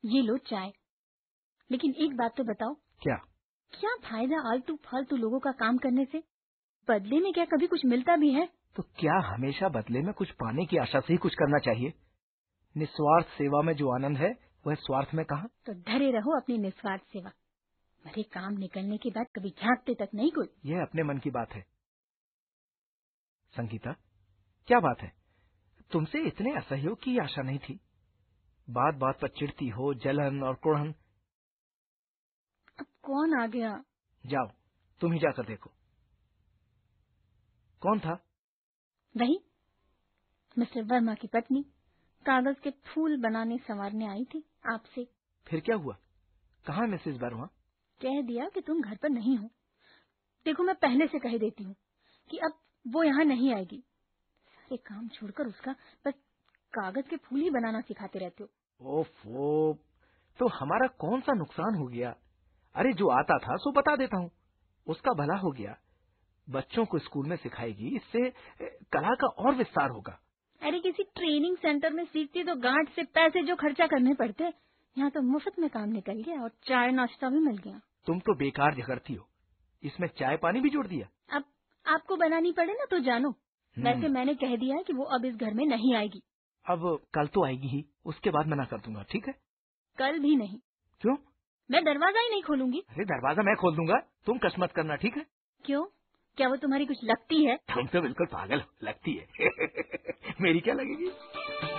ये लो चाय। लेकिन एक बात तो बताओ, क्या? क्या फायदा आलतू फालतू लोगों का काम करने से? बदले में क्या कभी कुछ मिलता भी है? तो क्या हमेशा बदले में कुछ पाने की आशा से ही कुछ करना चाहिए? निस्वार्थ सेवा में जो आनंद है वह स्वार्थ में कहाँ? तो धरे रहो अपनी निस्वार्थ सेवा। मेरे काम निकलने के बाद कभी झांकते तक नहीं कोई। यह अपने मन की बात है। संगीता, क्या बात है? तुमसे इतने असहयोग की आशा नहीं थी। बात बात पर चिढ़ती हो, जलन और कुढ़न। अब कौन आ गया? जाओ, तुम ही जाकर देखो। कौन था? वही मिस्टर वर्मा की पत्नी, कागज के फूल बनाने संवारने आई थी आपसे। फिर क्या हुआ? कहाँ मिसेस वर्मा? कह दिया कि तुम घर पर नहीं हो। देखो, मैं पहले से कह देती हूँ कि अब वो यहाँ नहीं आएगी। सारे काम छोड़कर उसका बस कागज के फूल ही बनाना सिखाते रहते हो। ओफो, तो हमारा कौन सा नुकसान हो गया? अरे जो आता था सो बता देता हूँ, उसका भला हो गया। बच्चों को स्कूल में सिखाएगी, इससे कला का और विस्तार होगा। अरे किसी ट्रेनिंग सेंटर में सीखती तो गांठ से पैसे जो खर्चा करने पड़ते, यहाँ तो मुफ्त में काम निकल गया और चाय नाश्ता भी मिल गया। तुम तो बेकार झगड़ती हो, इसमें चाय पानी भी जोड़ दिया। अब आपको बनानी पड़े ना तो जानो। वैसे मैंने कह दिया है कि वो अब इस घर में नहीं आएगी। अब कल तो आएगी ही, उसके बाद मना कर दूंगा, ठीक है? कल भी नहीं। क्यों? मैं दरवाजा ही नहीं खोलूंगी। अरे दरवाजा मैं खोल दूंगा, तुम कश मत करना, ठीक है? क्यों? क्या वो तुम्हारी कुछ लगती है? तुम तो बिल्कुल पागल हो, लगती है। मेरी क्या लगेगी?